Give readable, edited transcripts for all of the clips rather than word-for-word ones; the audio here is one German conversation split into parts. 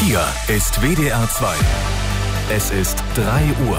Hier ist WDR 2. Es ist 3 Uhr.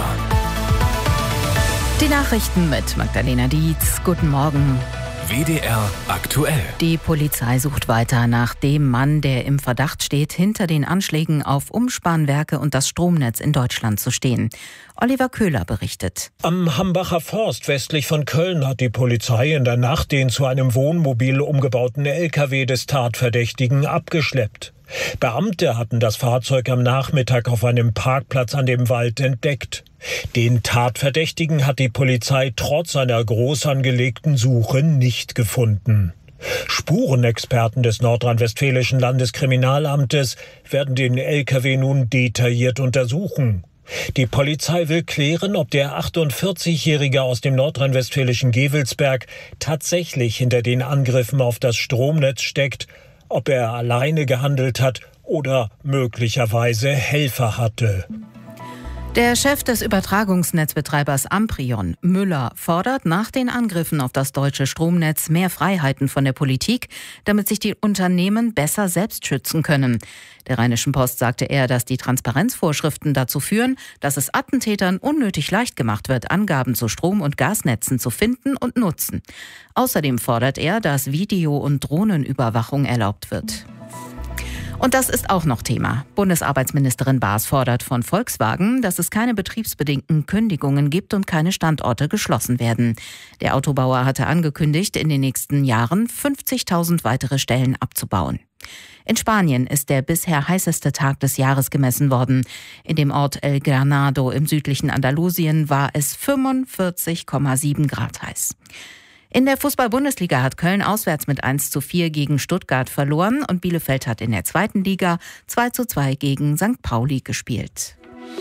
Die Nachrichten mit Magdalena Dietz. Guten Morgen. WDR aktuell. Die Polizei sucht weiter nach dem Mann, der im Verdacht steht, hinter den Anschlägen auf Umspannwerke und das Stromnetz in Deutschland zu stehen. Oliver Köhler berichtet. Am Hambacher Forst westlich von Köln hat die Polizei in der Nacht den zu einem Wohnmobil umgebauten LKW des Tatverdächtigen abgeschleppt. Beamte hatten das Fahrzeug am Nachmittag auf einem Parkplatz an dem Wald entdeckt. Den Tatverdächtigen hat die Polizei trotz einer groß angelegten Suche nicht gefunden. Spurenexperten des nordrhein-westfälischen Landeskriminalamtes werden den LKW nun detailliert untersuchen. Die Polizei will klären, ob der 48-Jährige aus dem nordrhein-westfälischen Gevelsberg tatsächlich hinter den Angriffen auf das Stromnetz steckt, ob er alleine gehandelt hat oder möglicherweise Helfer hatte. Der Chef des Übertragungsnetzbetreibers Amprion, Müller, fordert nach den Angriffen auf das deutsche Stromnetz mehr Freiheiten von der Politik, damit sich die Unternehmen besser selbst schützen können. Der Rheinischen Post sagte er, dass die Transparenzvorschriften dazu führen, dass es Attentätern unnötig leicht gemacht wird, Angaben zu Strom- und Gasnetzen zu finden und nutzen. Außerdem fordert er, dass Video- und Drohnenüberwachung erlaubt wird. Und das ist auch noch Thema. Bundesarbeitsministerin Baas fordert von Volkswagen, dass es keine betriebsbedingten Kündigungen gibt und keine Standorte geschlossen werden. Der Autobauer hatte angekündigt, in den nächsten Jahren 50.000 weitere Stellen abzubauen. In Spanien ist der bisher heißeste Tag des Jahres gemessen worden. In dem Ort El Granado im südlichen Andalusien war es 45,7 Grad heiß. In der Fußball-Bundesliga hat Köln auswärts mit 1:4 gegen Stuttgart verloren und Bielefeld hat in der zweiten Liga 2:2 gegen St. Pauli gespielt.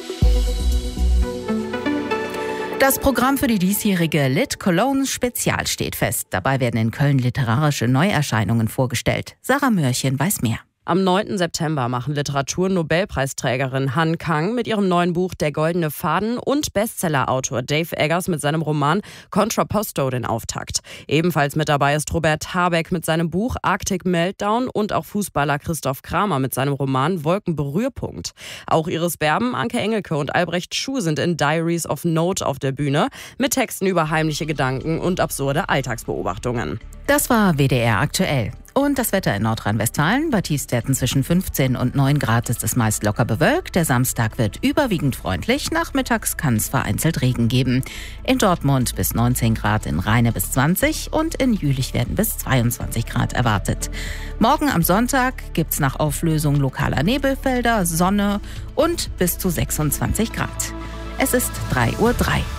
Das Programm für die diesjährige Lit Cologne Spezial steht fest. Dabei werden in Köln literarische Neuerscheinungen vorgestellt. Sarah Mörchen weiß mehr. Am 9. September machen Literatur-Nobelpreisträgerin Han Kang mit ihrem neuen Buch Der goldene Faden und Bestsellerautor Dave Eggers mit seinem Roman Contrapposto den Auftakt. Ebenfalls mit dabei ist Robert Habeck mit seinem Buch Arctic Meltdown und auch Fußballer Christoph Kramer mit seinem Roman Wolkenberührpunkt. Auch Iris Berben, Anke Engelke und Albrecht Schuh sind in Diaries of Note auf der Bühne mit Texten über heimliche Gedanken und absurde Alltagsbeobachtungen. Das war WDR aktuell. Und das Wetter in Nordrhein-Westfalen. Bei Tiefstwerten zwischen 15 und 9 Grad ist es meist locker bewölkt. Der Samstag wird überwiegend freundlich. Nachmittags kann es vereinzelt Regen geben. In Dortmund bis 19 Grad, in Rheine bis 20 und in Jülich werden bis 22 Grad erwartet. Morgen am Sonntag gibt es nach Auflösung lokaler Nebelfelder Sonne und bis zu 26 Grad. Es ist 3:03 Uhr.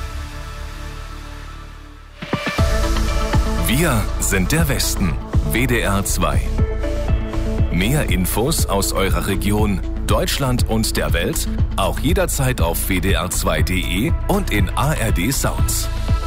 Wir sind der Westen. WDR 2. Mehr Infos aus eurer Region, Deutschland und der Welt, auch jederzeit auf wdr2.de und in ARD Sounds.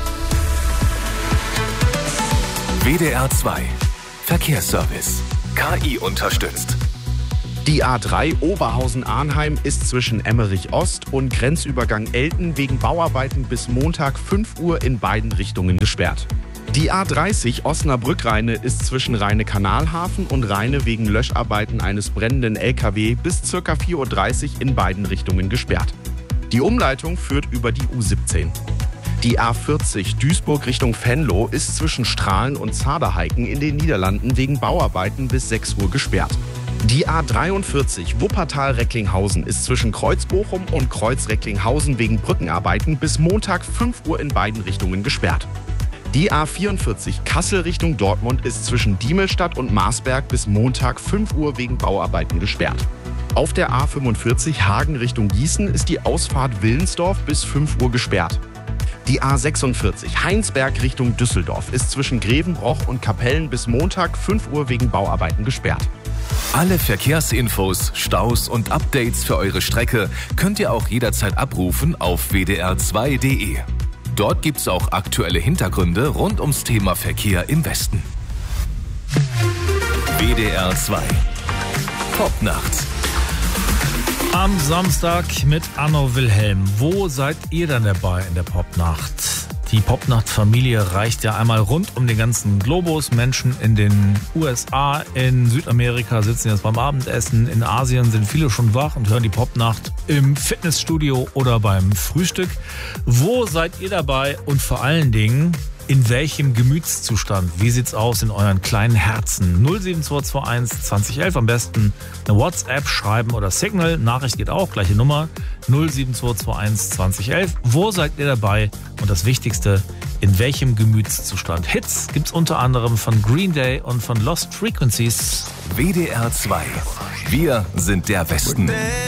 WDR 2. Verkehrsservice. KI unterstützt. Die A3 Oberhausen-Arnheim ist zwischen Emmerich Ost und Grenzübergang Elten wegen Bauarbeiten bis Montag 5 Uhr in beiden Richtungen gesperrt. Die A30 Osnabrück-Rheine ist zwischen Rheine-Kanalhafen und Rheine wegen Löscharbeiten eines brennenden LKW bis ca. 4:30 Uhr in beiden Richtungen gesperrt. Die Umleitung führt über die U17. Die A40 Duisburg Richtung Venlo ist zwischen Strahlen und Zaderheiken in den Niederlanden wegen Bauarbeiten bis 6 Uhr gesperrt. Die A43 Wuppertal-Recklinghausen ist zwischen Kreuz-Bochum und Kreuz-Recklinghausen wegen Brückenarbeiten bis Montag 5 Uhr in beiden Richtungen gesperrt. Die A44 Kassel Richtung Dortmund ist zwischen Diemelstadt und Marsberg bis Montag 5 Uhr wegen Bauarbeiten gesperrt. Auf der A45 Hagen Richtung Gießen ist die Ausfahrt Willensdorf bis 5 Uhr gesperrt. Die A46 Heinsberg Richtung Düsseldorf ist zwischen Grevenbroich und Kapellen bis Montag 5 Uhr wegen Bauarbeiten gesperrt. Alle Verkehrsinfos, Staus und Updates für eure Strecke könnt ihr auch jederzeit abrufen auf wdr2.de. Dort gibt's auch aktuelle Hintergründe rund ums Thema Verkehr im Westen. WDR 2. Popnacht. Am Samstag mit Anno Wilhelm. Wo seid ihr dann dabei in der Popnacht? Die Popnacht-Familie reicht ja einmal rund um den ganzen Globus. Menschen in den USA, in Südamerika sitzen jetzt beim Abendessen. In Asien sind viele schon wach und hören die Popnacht im Fitnessstudio oder beim Frühstück. Wo seid ihr dabei und vor allen Dingen, in welchem Gemütszustand? Wie sieht's aus in euren kleinen Herzen? 07221 2011 am besten eine WhatsApp schreiben oder Signal. Nachricht geht auch, gleiche Nummer 07221 2011. Wo seid ihr dabei? Und das Wichtigste, in welchem Gemütszustand? Hits gibt's unter anderem von Green Day und von Lost Frequencies. WDR 2. Wir sind der Westen.